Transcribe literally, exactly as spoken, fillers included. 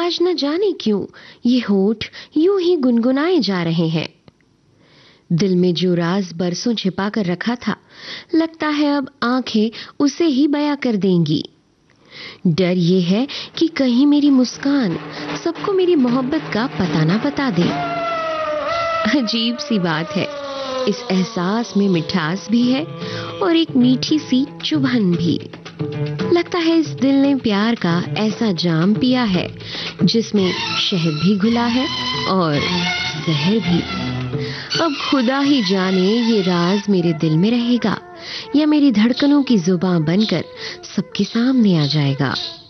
आज न जाने क्यों ये होठ यूं ही गुनगुनाए जा रहे हैं। दिल में जो राज बरसों छिपा कर रखा था, लगता है अब आंखें उसे ही बयां कर देंगी। डर ये है कि कहीं मेरी मुस्कान सबको मेरी मोहब्बत का पता ना बता दे। अजीब सी बात है, इस एहसास में मिठास भी है और एक मीठी सी चुभन भी। लगता है इस दिल ने प्यार का ऐसा जाम पिया है जिसमें शहद भी घुला है और जहर भी। अब खुदा ही जाने ये राज मेरे दिल में रहेगा या मेरी धड़कनों की जुबान बनकर सबके सामने आ जाएगा।